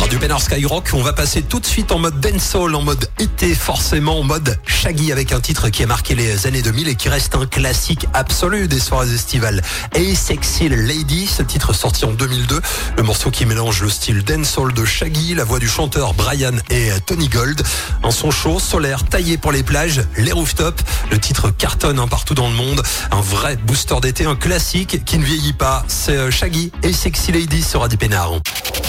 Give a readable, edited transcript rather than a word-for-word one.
Radio Pénard Skyrock, on va passer tout de suite en mode dancehall, en mode été forcément, en mode Shaggy avec un titre qui a marqué les années 2000 et qui reste un classique absolu des soirées estivales. Hey Sexy Lady, ce titre sorti en 2002, le morceau qui mélange le style dancehall de Shaggy, la voix du chanteur Brian et Tony Gold, un son chaud, solaire, taillé pour les plages, les rooftops, le titre cartonne partout dans le monde, un vrai booster d'été, un classique qui ne vieillit pas, c'est Shaggy et Sexy Lady sur Radio Pénard.